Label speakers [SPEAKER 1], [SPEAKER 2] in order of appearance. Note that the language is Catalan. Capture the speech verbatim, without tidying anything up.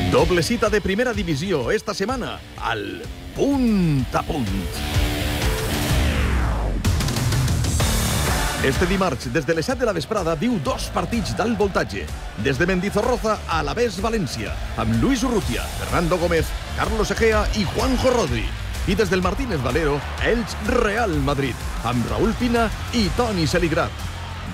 [SPEAKER 1] Doble cita de primera divisió esta setmana al Punt a Punt. Este dimarts, des de les set de la vesprada, viu dos partits d'alt voltatge. Des de Mendizorroza a l'Aves València, amb Luis Urrutia, Fernando Gómez, Carlos Egea i Juanjo Rodri. I des del Martínez Valero, Elx Real Madrid, amb Raúl Pina i Toni Seligrat.